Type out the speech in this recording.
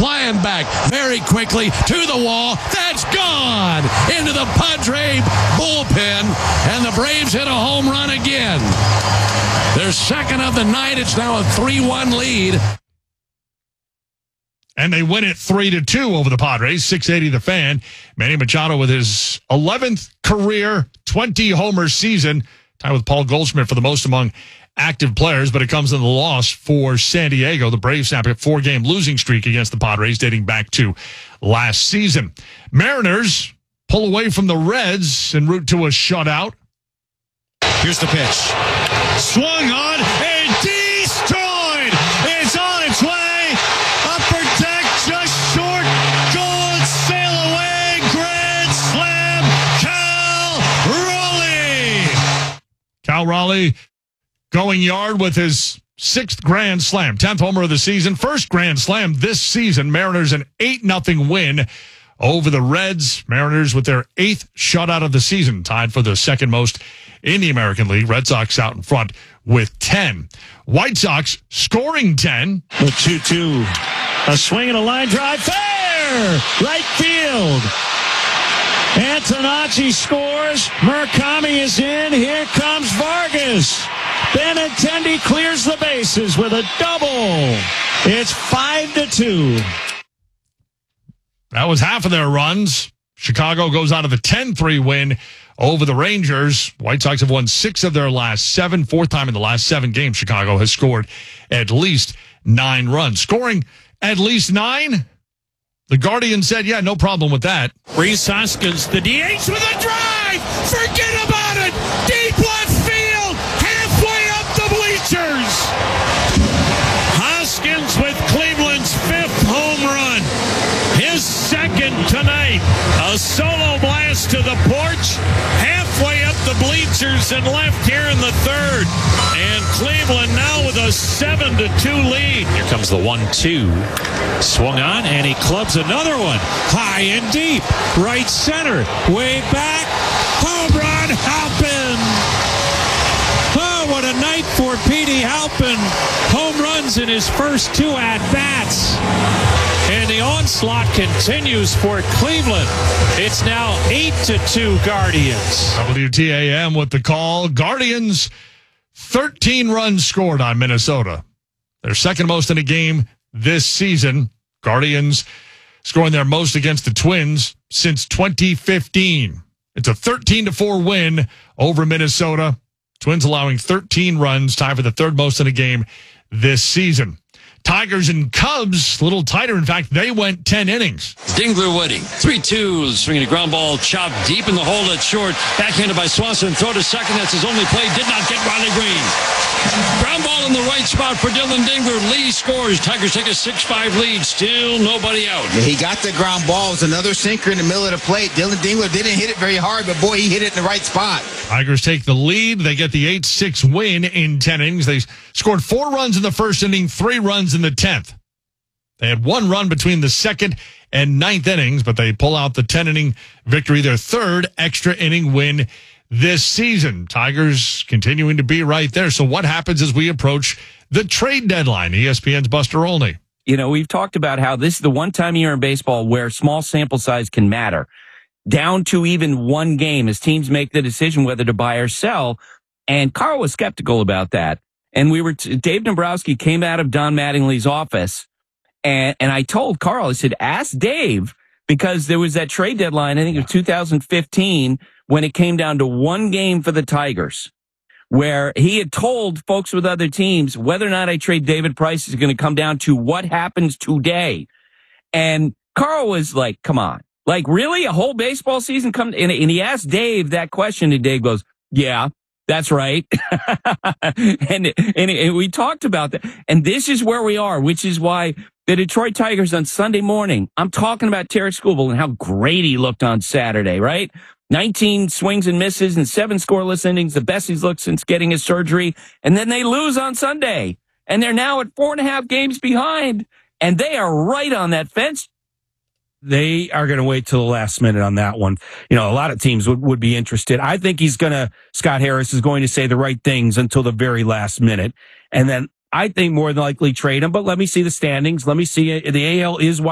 flying back very quickly to the wall. That's gone into the Padre bullpen, and the Braves hit a home run again. Their second of the night. It's now a 3-1 lead. And they win it 3-2 over the Padres. 680 The Fan. Manny Machado with his 11th career 20-homer season, tied with Paul Goldschmidt for the most among active players, but it comes in the loss for San Diego. The Braves snap a 4-game losing streak against the Padres dating back to last season. Mariners pull away from the Reds en route to a shutout. Here's the pitch. Swung on and destroyed. It's on its way. Upper deck just short. Goal sail away. Grand slam. Cal Raleigh going yard with his 6th grand slam. 10th homer of the season. First grand slam this season. Mariners an 8-0 win over the Reds. Mariners with their 8th shutout of the season, tied for the second most in the American League. Red Sox out in front with 10. White Sox scoring 10. The 2-2. A swing and a line drive. Fair! Right field. Antonacci scores. Murakami is in. Here comes Vargas. Benintendi clears the bases with a double. It's 5-2. That was half of their runs. Chicago goes out of a 10-3 win over the Rangers. White Sox have won 6 of their last 7. Fourth time in the last 7 games, Chicago has scored at least 9 runs. Scoring at least 9? The Guardian said, yeah, no problem with that. Rhys Hoskins, the DH with a drive! Forget about it! Deep left field! Halfway up the bleachers! Hoskins with Cleveland's 5th home run. His 2nd tonight. A solo blast to the porch, halfway up the bleachers and left here in the 3rd. And Cleveland now with a 7-2 lead. Here comes the 1-2. Swung on, and he clubs another one. High and deep. Right center. Way back. Home run, Halpin. Oh, what a night for Petey Halpin. Home runs in his first 2 at-bats. And the onslaught continues for Cleveland. It's now 8-2 Guardians. WTAM with the call. Guardians, 13 runs scored on Minnesota. Their second most in a game this season. Guardians scoring their most against the Twins since 2015. It's a 13-4 win over Minnesota. Twins allowing 13 runs, tied for the 3rd most in a game this season. Tigers and Cubs, a little tighter. In fact, they went 10 innings. Dingler waiting. 3-2, swinging a ground ball, chopped deep in the hole at short. Backhanded by Swanson, throw to second. That's his only play. Did not get Riley Green. Ground ball in the right spot for Dylan Dingler. Lee scores. Tigers take a 6-5 lead. Still nobody out. Yeah, he got the ground ball. It was another sinker in the middle of the plate. Dylan Dingler didn't hit it very hard, but boy, he hit it in the right spot. Tigers take the lead. They get the 8-6 win in 10 innings. They scored 4 runs in the first inning, 3 runs in the 10th. They had 1 run between the 2nd and 9th innings, but they pull out the 10-inning victory, their 3rd extra inning win this season. Tigers continuing to be right there. So what happens as we approach the trade deadline? ESPN's Buster Olney. You know, we've talked about how this is the one time a year in baseball where small sample size can matter. Down to even 1 game as teams make the decision whether to buy or sell. And Carl was skeptical about that. And Dave Dombrowski came out of Don Mattingly's office. And I told Carl, I said, ask Dave, because there was that trade deadline, I think it was 2015, when it came down to 1 game for the Tigers, where he had told folks with other teams whether or not I trade David Price is going to come down to what happens today. And Carl was like, come on. Like, really? A whole baseball season come? And he asked Dave that question, and Dave goes, yeah, that's right. and we talked about that. And this is where we are, which is why the Detroit Tigers on Sunday morning, I'm talking about Terry Skubal and how great he looked on Saturday, right? 19 swings and misses and 7 scoreless innings, the best he's looked since getting his surgery. And then they lose on Sunday. And they're now at 4.5 games behind. And they are right on that fence. They are going to wait till the last minute on that one. You know, a lot of teams would be interested. I think Scott Harris is going to say the right things until the very last minute. And then I think more than likely trade him, but let me see the standings. Let me see. The AL is